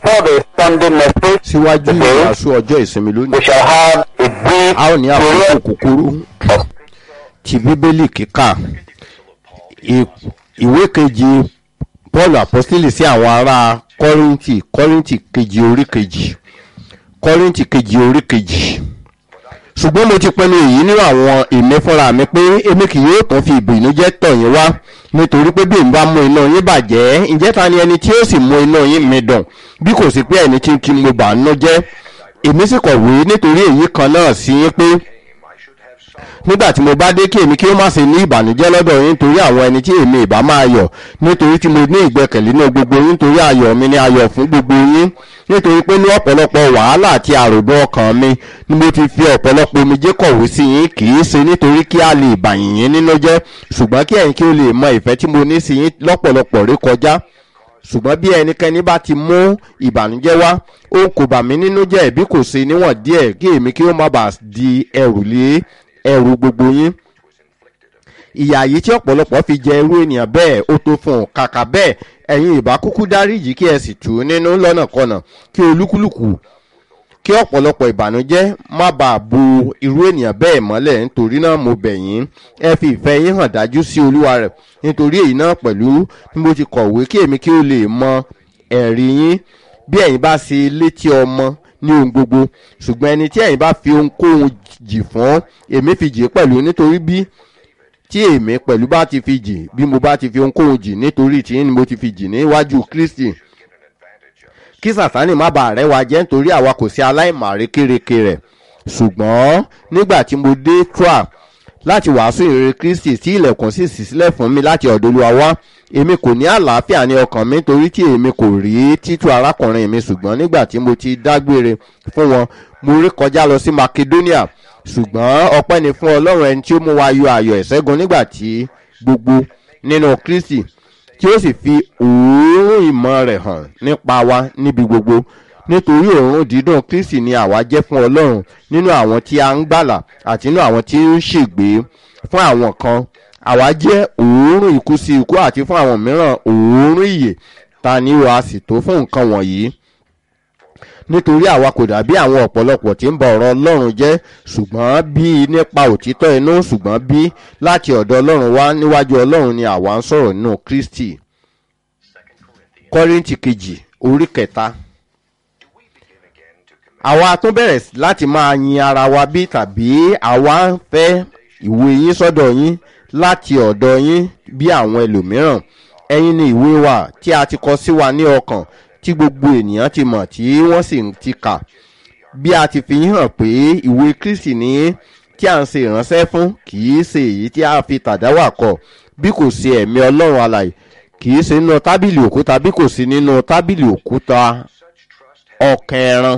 before the Sunday message síwájú today, ìwàásù ọjọ́ ìsinmi we lónìí shall have a brief a ó ní àkókò period kúkúrú of ti bíbélì kíkà. Ìwé kejì Paul apostoli sí àwọn ará Kọ́ríńtì kejì orí kejì Kọ́ríńtì kejì orí kejì. Ṣùgbọ́n mo ti pinnu èyí nínú àwọn èmi fúnra mi pé èmi kì yóò tún fi ìbìnújẹ́ tọ̀ yín wá, nítorí pé bí n bá mú iná yín bàjẹ́, ǹjẹ́ ta ni ẹni tí ó sì mú iná yín mi dùn bí kò sí pé ẹni tí mo bà nínú jẹ́. Èmi sì kọ̀wé nítorí èyí kan náà sí yín pé nígbà tí mo bá dé kí èmi kí ó má ṣe ní ìbànújẹ́ lọ́dọ̀ yín nítorí àwọn ẹni tí èmi ìbá máa yọ̀, nítorí tí mo ní ìgbẹ́kẹ̀lé nínú gbogbo yín, nítorí ayọ̀ mi ni ayọ̀ fún gbogbo yín, nítorí pé ní ọ̀pọ̀lọpọ̀ wàhálà àti àròbọ̀ ọkàn mi ni mo ti fi ọ̀pọ̀lọpọ̀ omijé kọ̀wé sí yín, kì í ṣe nítorí kí a lè bà yín nínú jẹ́, ṣùgbọ́n kí ẹ̀yin kí ó lè mọ ìfẹ́ tí mo ní sí yín lọ́pọ̀lọpọ̀ rí kọjá. Ṣùgbọ́n bí ẹnikẹ́ni bá ti mú ìbànújẹ́ wá, ó kò bà mí nínú jẹ́, bí kò ṣe níwọ̀n díẹ̀ kí èmi kí ó má bàa di ẹrù gbogbo yín. Ìyà yìí tí ọ̀pọ̀lọpọ̀ fi jẹ irú ènìyàn bẹ́ẹ̀ ó tó fún un. Kàkà bẹ́ẹ̀ ẹ̀yin ìbá kúkú dáríjì kí ẹ sì tù ú nínú lọ́nàkọnà, kí olúkúlùkù kí ọ̀pọ̀lọpọ̀ ìbànújẹ́ má bàa bo irú ènìyàn bẹ́ẹ̀ mọ́lẹ̀. Nítorí náà mo bẹ̀ yín, ẹ fi ìfẹ́ yín hàn dájú sí olúwa rẹ̀. Nítorí èyí náà pẹ̀lú ni mo ti kọ̀wé kí èmi kí ó lè mọ ẹ̀rí yín bí ẹ̀yin bá ṣe létí ọmọ ní ohun gbogbo. Ṣùgbọ́n ẹni tí ẹ̀yin bá fi ohunkóhun jì fún, èmi fi jì pẹ̀lú, nítorí bí tí èmi pẹ̀lú bá ti fi jì, bí mo bá ti fi ohunkóhun jì, nítorí tí ni mo ti fi jì níwájú Kristi, kí Sátánì má bàa rẹ́ wa jẹ, nítorí àwa kò sí aláìmàrí kéréke rẹ̀. Ṣùgbọ́n nígbà tí mo dé Troa láti wàásù ìrere Kristi, tí ilẹ̀kùn sì ṣí sílẹ̀ fún mi láti ọ̀dọ̀ Olúwa wá, èmi kò ní àlàáfíà ní ọkàn mi, nítorí tí èmi kò rí Títù arákùnrin mi. Ṣùgbọ́n nígbà tí mo ti dágbére fún wọn, mo rí kọjá lọ sí Makedonia. Ṣùgbọ́n ọpẹ́ ni fún Ọlọ́run, ẹni tí ó mú wa yọ ayọ̀ ìṣẹ́gun nígbà tí gbogbo nínú Kristi, tí ó sì fi òórùn ìmọ̀ rẹ̀ hàn nípa wa níbi gbogbo. Nítorí òórùn dídùn Kristi ni àwa jẹ́ fún Ọlọ́run nínú àwọn tí a ń gbàlà àti nínú àwọn tí ń ṣègbé. Fún àwọn kan àwa jẹ́ òórùn ikú sí ikú, àti fún àwọn mìíràn òórùn ìyè. Ta ni ó a sì tó fún nǹkan wọ̀nyí? Nítorí àwa kò dàbí àwọn ọ̀pọ̀lọpọ̀ tí ń ba ọ̀rọ̀ Ọlọ́run jẹ́, ṣùgbọ́n bí nípa òtítọ́ inú, ṣùgbọ́n bí láti ọ̀dọ̀ Ọlọ́run wá, níwájú Ọlọ́run ni àwa ń sọ̀rọ̀ nínú Kristi. Kọ́ríńtì kejì orí kẹta. Àwa tún bẹ̀rẹ̀ láti máa yin ara wa bí, tàbí àwa ń fẹ́ ìwé yín sọ́dọ̀ yín láti ọ̀dọ̀ yín bí àwọn ẹlòmíràn? Ẹ̀yin ni ìwé wa tí a ti kọ sí wa ní ọkàn, tí gbogbo ènìyàn ti mọ̀, tí wọ́n sì ti kà. Bí a ti fi hàn pé ìwé Kristi ni tí a ń ṣe ìránṣẹ́ fún, kì í ṣe èyí tí a fi tàdáwà kọ, bí kò ṣe ẹ̀mí Ọlọ́run alààyè, kì í ṣe nínú tábìlì òkúta, bí kò sí nínú tábìlì òkúta ọ̀kẹ́ ẹran.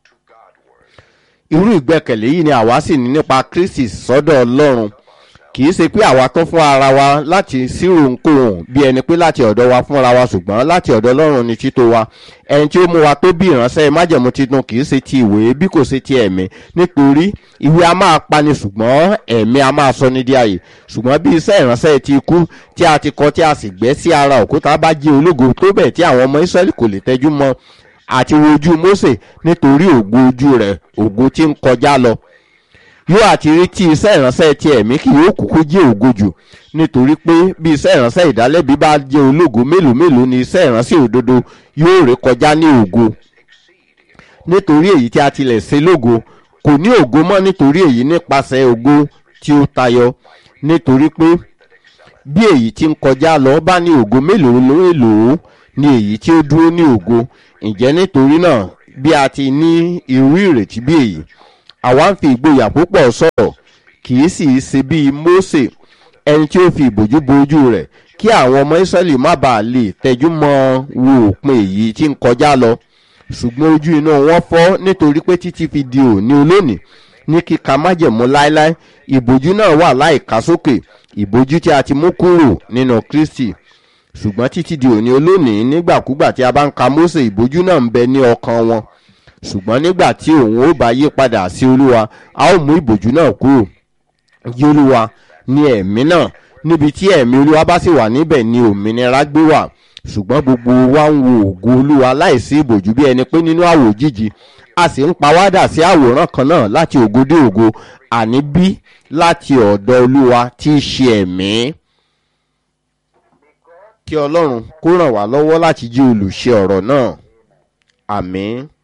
Irú ìgbẹ́kẹ̀lé yìí ni àwa sì ní nípa Kristi sọ́dọ̀ Ọlọ́run. Kì í ṣe pé àwa tán fún ara wa láti sírò ohunkóhun bí ẹni pé láti ọ̀dọ̀ wa fúnra wa, ṣùgbọ́n láti ọ̀dọ̀ Ọlọ́run ni tító wa. Ẹni tí ó mú wa tó bí ìránṣẹ́ májẹ̀mú titun, kì í ṣe ti ìwé bí kò ṣe ti ẹ̀mí. Nítorí ìwé a máa pani, ṣùgbọ́n ẹ̀mí a máa sọ ní di ààyè. Ṣùgbọ́n bí iṣẹ́ ìránṣẹ́ ti ikú tí a ti kọ tí a sì gbẹ́ sí ara òkúta bá jẹ́ ológo tó bẹ̀ tí àwọn ọmọ Ísírẹ́lì kò lè tẹ́jú mọ́ àti wo ojú Mósè, nítorí ògo ojú rẹ̀, ògo tí ń kọjá lọ, yóò àti rí tí iṣẹ́ ìránṣẹ́ ti ẹ̀mí kì yóò kúkú jẹ́ ògo jù. Nítorí pé bí iṣẹ́ ìránṣẹ́ ìdálẹ́bi bá jẹ́ ológo, mélòó mélòó ni iṣẹ́ ìránṣẹ́ òdodo yóò ré kọjá ní ògo. Nítorí èyí tí a tilẹ̀ ṣe lógo kò ní ògo mọ́, nítorí èyí nípasẹ̀ ògo tí ó tayọ. Nítorí pé bí èyí tí ń kọjá lọ bá ní ògo, mélòó ni èyí tí ó dúró ní ògo. Ǹjẹ́ nítorí náà bí a ti ní irú ìrètí bí èyí, àwa ń fi ìgboyà púpọ̀ sọ̀rọ̀, kì í sì ṣe bí Mósè, ẹni tí ó fi ìbòjú bo ojú rẹ̀, kí àwọn ọmọ Ísírẹ́lì má bàa lè tẹ́jú mọ́ wo òpin èyí tí ń kọjá lọ. Ṣùgbọ́n ojú inú wọn fọ́, nítorí pé títí fi di òní olónìí ní kíka májẹ̀mú láéláé, ìbòjú náà wà láìka sókè, ìbòjú tí a ti mú kúrò nínú Kristi. Ṣùgbọ́n títí di òní olónìí, nígbàkúgbà tí a bá ń ka Mósè, ìbòjú náà ń bẹ ní ọkàn wọn. Ṣùgbọ́n nígbà tí òun ó bá yí padà sí Olúwa, a ó mú ìbòjú náà kúrò. Yí Olúwa ní ẹ̀mí náà, níbi tí ẹ̀mí Olúwa bá sì wà, níbẹ̀ ni òmìnira gbé wà. ṣùgbọ́n gbogbo wa ń wo ògo olúwa láìsí ìbòjú bí ẹni pé nínú àwò jíji a sì ń pawádà sí àwòrán kan náà láti ògo dé ògo àní bí láti ọ̀dọ̀ olúwa tí í ṣe ẹ̀mí. kí ọlọ́run kó ràn wá lọ́wọ́ láti jí olùṣe ọ̀rọ̀ náà. àmín.